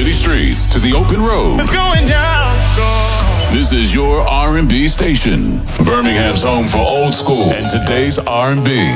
city streets to the open road. It's going down. This is your R&B station. Birmingham's home for old school and today's R&B.